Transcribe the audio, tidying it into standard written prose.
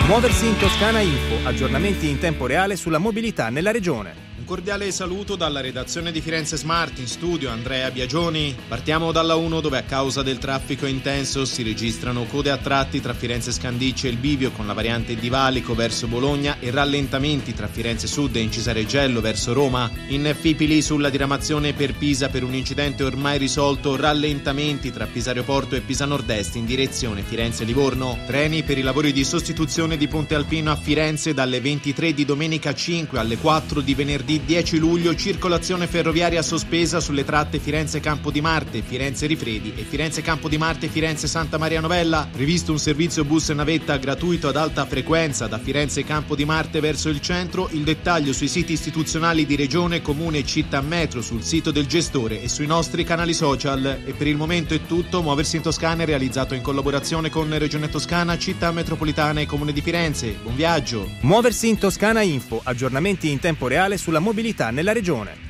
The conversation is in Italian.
Muoversi in Toscana Info, aggiornamenti in tempo reale sulla mobilità nella regione. Un cordiale saluto dalla redazione di Firenze Smart, in studio Andrea Biagioni. Partiamo dalla 1, dove a causa del traffico intenso si registrano code a tratti tra Firenze Scandicci e il bivio con la variante di Valico verso Bologna e rallentamenti tra Firenze Sud e Incisareggello verso Roma. In Fipili sulla diramazione per Pisa per un incidente ormai risolto, rallentamenti tra Pisa Aeroporto e Pisa Nord-Est in direzione Firenze-Livorno. Treni per i lavori di sostituzione di Ponte Alpino a Firenze dalle 23 di domenica 5 alle 4 di venerdì 10 luglio, circolazione ferroviaria sospesa sulle tratte Firenze Campo di Marte, Firenze Rifredi e Firenze Campo di Marte, Firenze Santa Maria Novella. Previsto un servizio bus navetta gratuito ad alta frequenza da Firenze Campo di Marte verso il centro. Il dettaglio sui siti istituzionali di Regione, Comune, Città, Metro, sul sito del gestore e sui nostri canali social. E per il momento è tutto. Muoversi in Toscana è realizzato in collaborazione con Regione Toscana, Città Metropolitana e Comune di Firenze. Buon viaggio! Muoversi in Toscana Info, aggiornamenti in tempo reale sulla mobilità nella regione.